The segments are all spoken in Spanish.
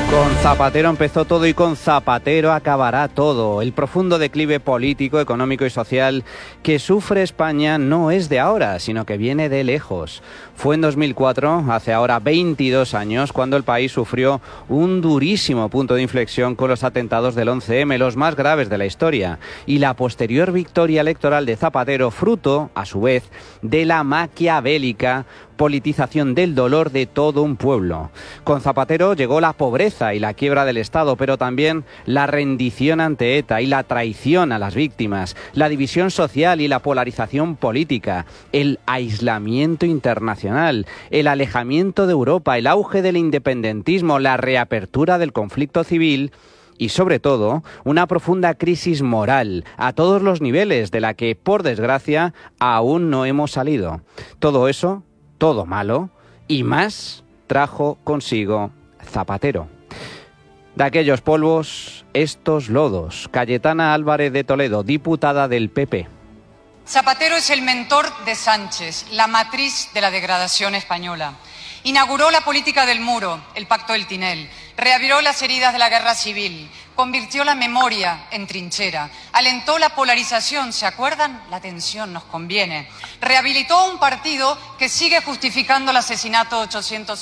Con Zapatero empezó todo y con Zapatero acabará todo. El profundo declive político, económico y social que sufre España no es de ahora, sino que viene de lejos. Fue en 2004, hace ahora 22 años, cuando el país sufrió un durísimo punto de inflexión con los atentados del 11M, los más graves de la historia, y la posterior victoria electoral de Zapatero, fruto, a su vez, de la maquiavélica politización del dolor de todo un pueblo. Con Zapatero llegó la pobreza y la quiebra del Estado, pero también la rendición ante ETA y la traición a las víctimas, la división social y la polarización política, el aislamiento internacional, el alejamiento de Europa, el auge del independentismo, la reapertura del conflicto civil y, sobre todo, una profunda crisis moral a todos los niveles de la que, por desgracia, aún no hemos salido. Todo eso, todo malo y más, trajo consigo Zapatero. De aquellos polvos, estos lodos. Cayetana Álvarez de Toledo, diputada del PP. Zapatero es el mentor de Sánchez, la matriz de la degradación española. Inauguró la política del muro, el pacto del Tinel, reabrió las heridas de la guerra civil, convirtió la memoria en trinchera, alentó la polarización, ¿se acuerdan? La tensión nos conviene. Rehabilitó un partido que sigue justificando el asesinato de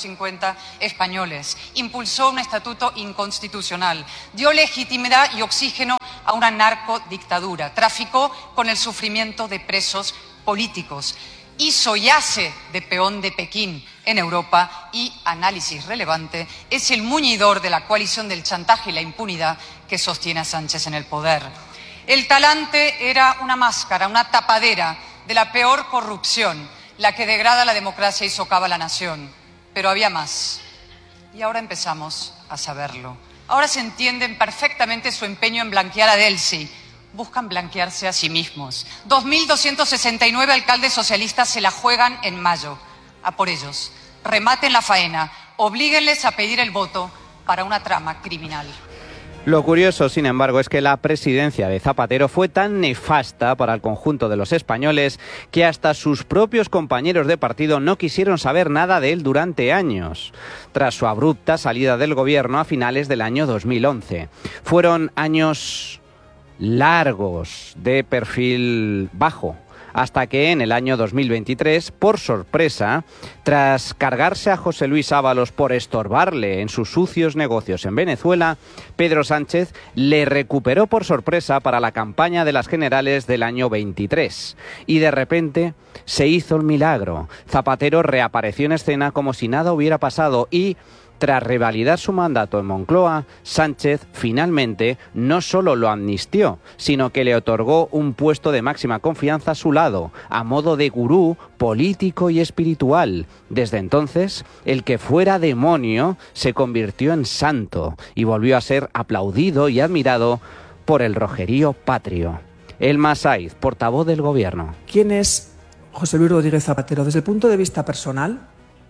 850 españoles, impulsó un estatuto inconstitucional, dio legitimidad y oxígeno a una narcodictadura, traficó con el sufrimiento de presos políticos, hizo y hace de peón de Pekín en Europa y, análisis relevante, es el muñidor de la coalición del chantaje y la impunidad que sostiene a Sánchez en el poder. El talante era una máscara, una tapadera de la peor corrupción, la que degrada la democracia y socava la nación. Pero había más. Y ahora empezamos a saberlo. Ahora se entienden perfectamente su empeño en blanquear a Delcy. Buscan blanquearse a sí mismos. 2.269 alcaldes socialistas se la juegan en mayo. A por ellos. Rematen la faena. Oblíguenles a pedir el voto para una trama criminal. Lo curioso, sin embargo, es que la presidencia de Zapatero fue tan nefasta para el conjunto de los españoles que hasta sus propios compañeros de partido no quisieron saber nada de él durante años, tras su abrupta salida del gobierno a finales del año 2011. Fueron años largos de perfil bajo, hasta que en el año 2023, por sorpresa, tras cargarse a José Luis Ábalos por estorbarle en sus sucios negocios en Venezuela, Pedro Sánchez le recuperó por sorpresa para la campaña de las generales del año 23. Y de repente se hizo el milagro. Zapatero reapareció en escena como si nada hubiera pasado y, tras revalidar su mandato en Moncloa, Sánchez finalmente no solo lo amnistió, sino que le otorgó un puesto de máxima confianza a su lado, a modo de gurú político y espiritual. Desde entonces, el que fuera demonio se convirtió en santo y volvió a ser aplaudido y admirado por el rojerío patrio. Elma Saiz, portavoz del Gobierno. ¿Quién es José Luis Rodríguez Zapatero? Desde el punto de vista personal,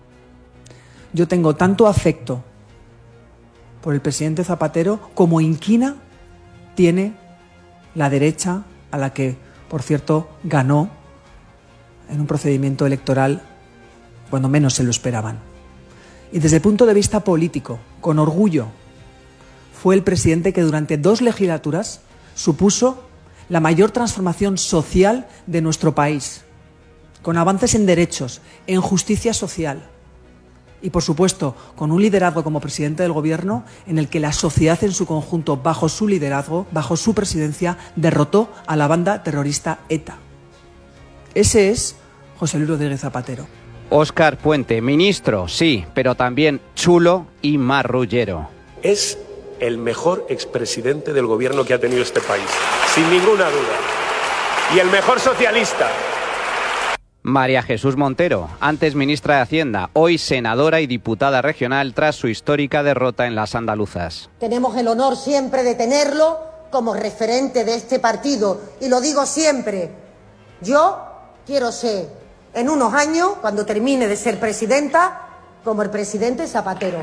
yo tengo tanto afecto por el presidente Zapatero como inquina tiene la derecha, a la que, por cierto, ganó en un procedimiento electoral cuando menos se lo esperaban. Y desde el punto de vista político, con orgullo, fue el presidente que durante 2 legislaturas supuso la mayor transformación social de nuestro país, con avances en derechos, en justicia social, y, por supuesto, con un liderazgo como presidente del Gobierno en el que la sociedad en su conjunto, bajo su liderazgo, bajo su presidencia, derrotó a la banda terrorista ETA. Ese es José Luis Rodríguez Zapatero. Óscar Puente, ministro, sí, pero también chulo y marrullero. Es el mejor expresidente del Gobierno que ha tenido este país, sin ninguna duda. Y el mejor socialista. María Jesús Montero, antes ministra de Hacienda, hoy senadora y diputada regional tras su histórica derrota en las andaluzas. Tenemos el honor siempre de tenerlo como referente de este partido y lo digo siempre, yo quiero ser en unos años, cuando termine de ser presidenta, como el presidente Zapatero.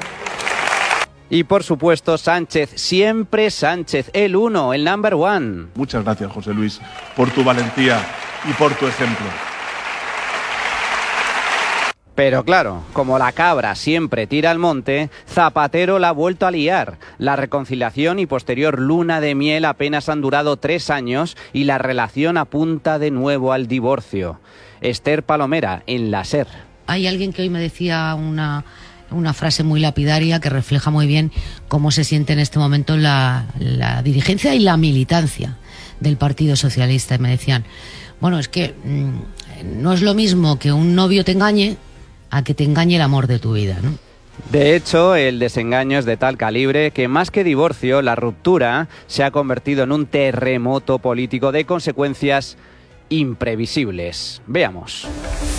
Y por supuesto Sánchez, siempre Sánchez, el uno, el number one. Muchas gracias, José Luis, por tu valentía y por tu ejemplo. Pero claro, como la cabra siempre tira al monte, Zapatero la ha vuelto a liar. La reconciliación y posterior luna de miel apenas han durado 3 años y la relación apunta de nuevo al divorcio. Esther Palomera, en la SER. Hay alguien que hoy me decía una frase muy lapidaria que refleja muy bien cómo se siente en este momento la dirigencia y la militancia del Partido Socialista. Y me decían, bueno, es que no es lo mismo que un novio te engañe a que te engañe el amor de tu vida, ¿no? De hecho, el desengaño es de tal calibre que más que divorcio, la ruptura se ha convertido en un terremoto político de consecuencias imprevisibles. Veamos.